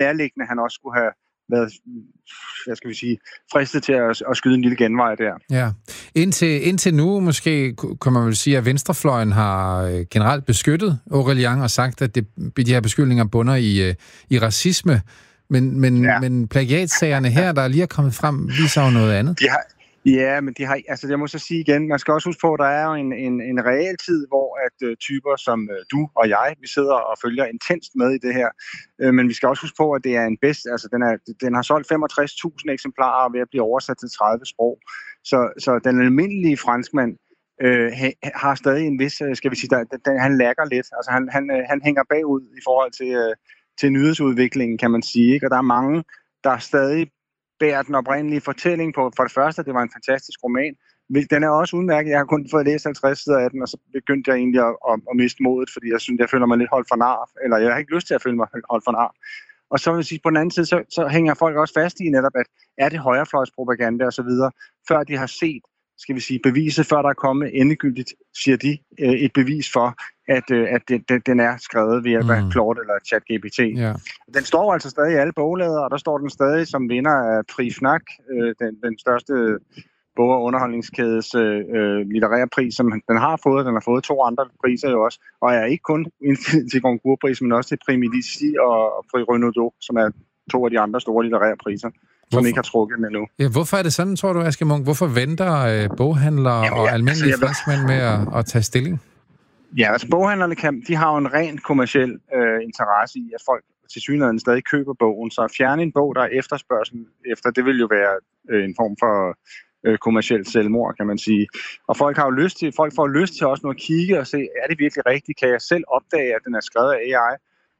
nærliggende, han også skulle have været, fristet til at skyde en lille genvej der. Ja. Indtil nu måske kan man vel sige, at venstrefløjen har generelt beskyttet Aurelian og sagt, at de her beskyldninger bunder i racisme. Men plagiatsagerne her, der lige er kommet frem, viser jo noget andet. Men de har, altså jeg må så sige igen, man skal også huske på, at der er jo en realtid, hvor at typer som du og jeg, vi sidder og følger intenst med i det her. Men vi skal også huske på, at det er en den har solgt 65.000 eksemplarer ved at blive oversat til 30 sprog. Så den almindelige franskmand har stadig en vis, han lagger lidt. Altså han hænger bagud i forhold til nyhedsudviklingen, kan man sige. Ikke? Og der er mange, der stadig bærer den oprindelige fortælling på. For det første, det var en fantastisk roman. Den er også udmærket. Jeg har kun fået læst 50 sider af den, og så begyndte jeg egentlig at miste modet, fordi jeg føler mig lidt holdt for nar. Eller jeg har ikke lyst til at føle mig holdt for nar. Og så vil jeg sige, på den anden side, så hænger folk også fast i netop, at er det højrefløjspropaganda og så videre, før de har set, beviset, før der er kommet endegyldigt, siger de, et bevis for, at den er skrevet ved hjælp af Claude eller ChatGPT. Ja. Den står altså stadig i alle boglader, og der står den stadig som vinder af Prix FNAC, den største bog- og underholdningskædes litterære pris, som den har fået. Den har fået 2 andre priser jo også, og er ikke kun indstillet til Goncourt-prisen, men også til Prix Medici og Prix Renaudot, som er 2 af de andre store litterære priser, som ikke har trukket den endnu. Ja, hvorfor er det sådan, tror du, Asger Munk? Hvorfor venter boghandlere og almindelige franskmænd med at tage stilling? Ja, altså boghandlerne de har jo en ren kommerciel interesse i, at folk tilsyneladende stadig køber bogen. Så at fjerne en bog, der er efterspørgsel efter, det vil jo være en form for kommercielt selvmord, kan man sige. Og folk får lyst til også nu at kigge og se, er det virkelig rigtigt? Kan jeg selv opdage, at den er skrevet af AI?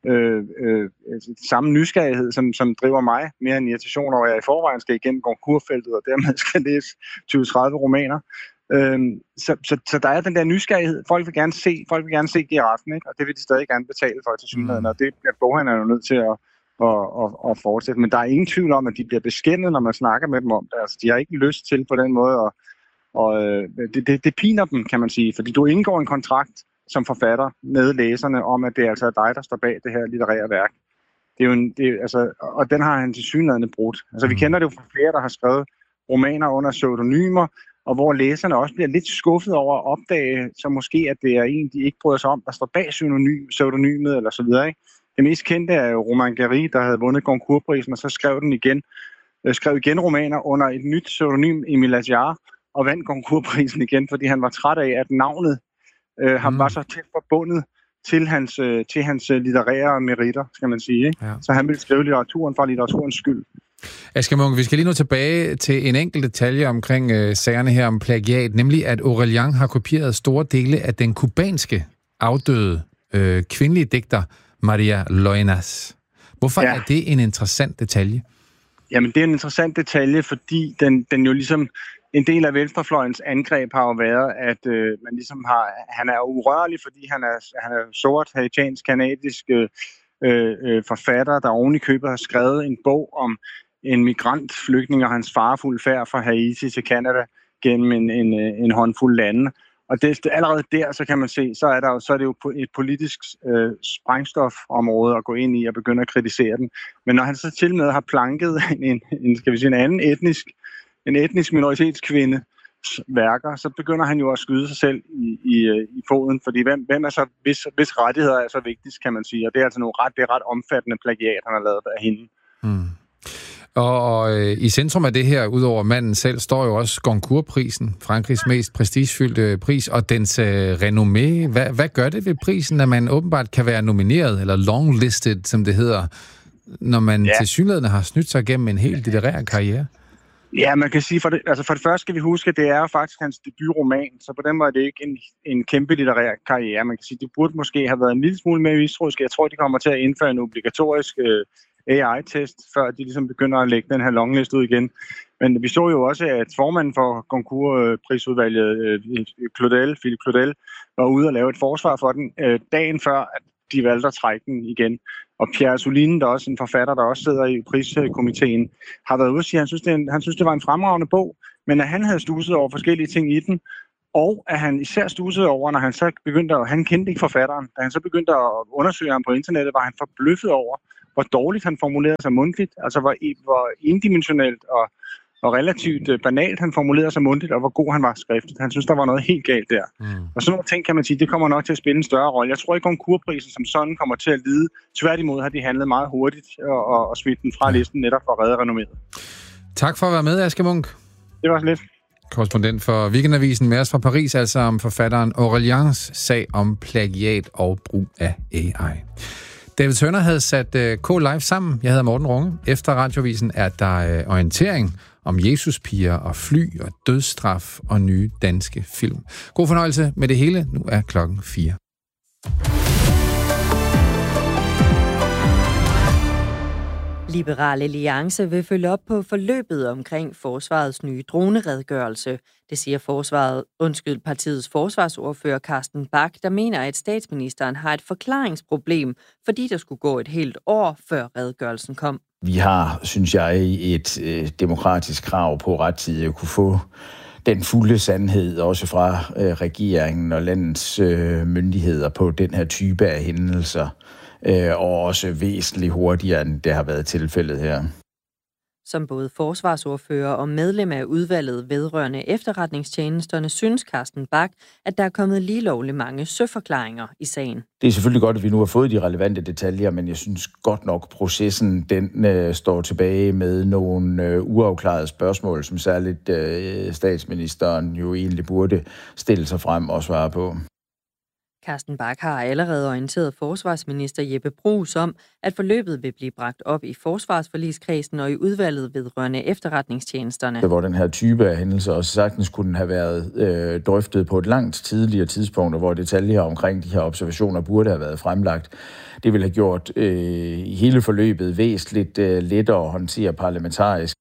Samme nysgerrighed, som driver mig mere end irritation over, at jeg i forvejen skal igennem Goncourt-feltet, og dermed skal læse 20-30 romaner. Så der er den der nysgerrighed. Folk vil gerne se giraffen, ikke? Og det vil de stadig gerne betale for til synligheden, og det bliver boghandlerne jo nødt til at fortsætte. Men der er ingen tvivl om, at de bliver beskæmmet, når man snakker med dem om det. Altså, de har ikke lyst til på den måde, og det piner dem, kan man sige, fordi du indgår en kontrakt som forfatter med læserne om, at det er altså dig, der står bag det her litterære værk. Og den har han til synligheden brudt. Altså, vi kender det jo fra flere, der har skrevet romaner under pseudonymer, og hvor læserne også bliver lidt skuffet over at opdage, så måske, at det er en, de ikke bryder sig om, der står bag pseudonymet eller så videre. Ikke? Det mest kendte er jo Romain Gary, der havde vundet Goncourt-prisen, og så skrev igen romaner under et nyt pseudonym, Emile Ajar, og vandt Goncourt-prisen igen, fordi han var træt af, at navnet var så tæt forbundet til hans litterære meritter, skal man sige. Ikke? Ja. Så han ville skrive litteraturen for litteraturens skyld. Asger Munk, vi skal lige nu tilbage til en enkelt detalje omkring sagerne her om plagiat, nemlig at Aurelian har kopieret store dele af den kubanske afdøde kvindelige digter Maria Loenas. Hvorfor er det en interessant detalje? Jamen, det er en interessant detalje, fordi den jo ligesom en del af venstrefløjens angreb har jo været, at man ligesom han er urørlig, fordi han er sort, haitiansk, kanadisk forfatter, der oven i købet har skrevet en bog om en migrantflygtning og hans farefulde færd fra Haiti til Canada gennem en håndfuld lande. Og allerede der, så kan man se, så er det jo et politisk sprængstofområde at gå ind i og begynde at kritisere den. Men når han så til med har planket en anden etnisk minoritetskvinde værker, så begynder han jo at skyde sig selv i foden, fordi hvem er så, hvis rettigheder er så vigtigt, kan man sige, og det er altså det er ret omfattende plagiat, han har lavet af hende. Og i centrum af det her, udover manden selv, står jo også Goncourt-prisen, Frankrigs mest prestigefyldte pris, og dens renommé. Hvad gør det ved prisen, at man åbenbart kan være nomineret, eller longlisted, som det hedder, når man tilsyneladende har snydt sig gennem en helt litterær karriere? Ja, man kan sige, for det første skal vi huske, at det er jo faktisk hans debutroman, så på den måde er det ikke en kæmpe litterær karriere. Man kan sige, det burde måske have været en lille smule mere mistroisk. Jeg tror, de kommer til at indføre en obligatorisk AI-test, før de ligesom begynder at lægge den her longlist ud igen. Men vi så jo også, at formanden for Goncourt-prisudvalget, Philippe Claudel, var ude og lave et forsvar for den dagen før, at de valgte at trække den igen. Og Pierre Soulin, der er også en forfatter, der også sidder i priskomiteen, har været ude og sige, at han synes, det var en fremragende bog, men at han havde studset over forskellige ting i den, og at han især studsede over, når han så begyndte han kendte ikke forfatteren, da han så begyndte at undersøge ham på internettet, var han forbløffet over, hvor dårligt han formulerede sig mundtligt, altså hvor indimensionelt og relativt banalt han formulerede sig mundtligt, og hvor god han var skriftligt. Han synes, der var noget helt galt der. Og sådan nogle ting, kan man sige, det kommer nok til at spille en større rolle. Jeg tror ikke, Goncourtprisen som sådan kommer til at lide. Tværtimod har de handlet meget hurtigt og smidt den fra listen netop for at redde renomméet. Tak for at være med, Asger Munk. Det var så lidt. Korrespondent for Weekendavisen med os fra Paris, altså om forfatteren Aurelians sag om plagiat og brug af AI. David Tønder havde sat K-Live sammen. Jeg hedder Morten Runge. Efter Radiovisen er der orientering om Jesuspiger og fly og dødsstraf og nye danske film. God fornøjelse med det hele. Nu er klokken 4. Liberal Alliance vil følge op på forløbet omkring forsvarets nye droneredegørelse. Det siger partiets forsvarsordfører Carsten Bach, der mener, at statsministeren har et forklaringsproblem, fordi der skulle gå et helt år, før redegørelsen kom. Vi har, synes jeg, et demokratisk krav på rettidigt at kunne få den fulde sandhed, også fra regeringen og landets myndigheder på den her type af hændelser, og også væsentligt hurtigere, end det har været tilfældet her. Som både forsvarsordfører og medlem af udvalget vedrørende efterretningstjenesterne, synes Carsten Bach, at der er kommet lige lovligt mange søforklaringer i sagen. Det er selvfølgelig godt, at vi nu har fået de relevante detaljer, men jeg synes godt nok, processen den står tilbage med nogle uafklarede spørgsmål, som særligt statsministeren jo egentlig burde stille sig frem og svare på. Carsten Bach har allerede orienteret forsvarsminister Jeppe Bruus om, at forløbet vil blive bragt op i forsvarsforligskredsen og i udvalget vedrørende efterretningstjenesterne. Hvor den her type af hændelser også sagtens kunne have været drøftet på et langt tidligere tidspunkt, og hvor detaljer omkring de her observationer burde have været fremlagt. Det ville have gjort hele forløbet væsentligt lettere at håndtere parlamentarisk.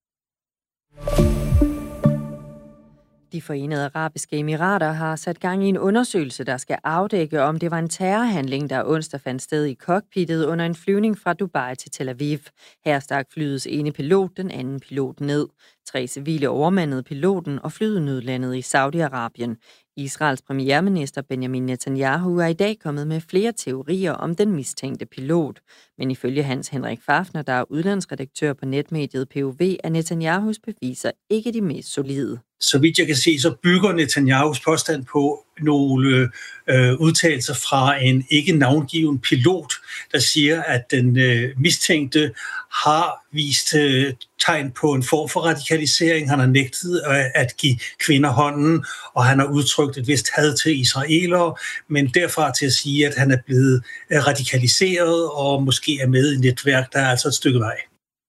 De Forenede Arabiske Emirater har sat gang i en undersøgelse, der skal afdække, om det var en terrorhandling, der onsdag fandt sted i cockpittet under en flyvning fra Dubai til Tel Aviv. Her stak flyets ene pilot den anden pilot ned. 3 civile overmandede piloten, og flyet nødlandede i Saudi-Arabien. Israels premierminister Benjamin Netanyahu er i dag kommet med flere teorier om den mistænkte pilot. Men ifølge Hans Henrik Fafner, der er udlandsredaktør på netmediet POV, er Netanyahus beviser ikke de mest solide. Så vidt jeg kan se, så bygger Netanyahus påstand på nogle udtalelser fra en ikke navngiven pilot, der siger, at den mistænkte har vist tegn på en form for radikalisering. Han har nægtet at give kvinder hånden, og han har udtrykt et vist had til israelere, men derfra til at sige, at han er blevet radikaliseret og måske er med i netværk, der er altså et stykke vej.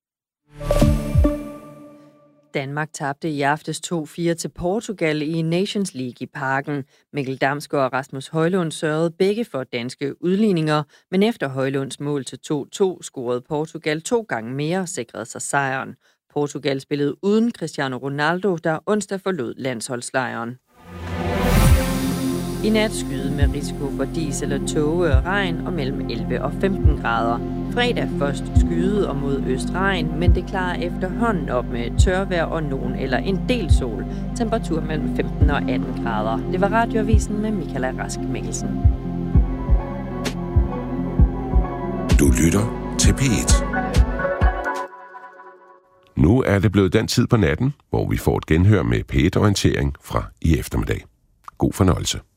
Danmark tabte i aftes 2-4 til Portugal i Nations League i Parken. Mikkel Damsgaard og Rasmus Højlund sørgede begge for danske udligninger, men efter Højlunds mål til 2-2 scorede Portugal 2 gange mere og sikrede sig sejren. Portugal spillede uden Cristiano Ronaldo, der onsdag forlod landsholdslejren. I nat skyde med risiko for dis eller tåge og regn og mellem 11 og 15 grader. Fredag først skyde og mod østregn, men det klarer efterhånden op med tørvejr og nogen eller en del sol. Temperatur mellem 15 og 18 grader. Det var Radioavisen med Michaela Rask Mikkelsen. Du lytter til P1. Nu er det blevet den tid på natten, hvor vi får et genhør med P1-orientering fra i eftermiddag. God fornøjelse.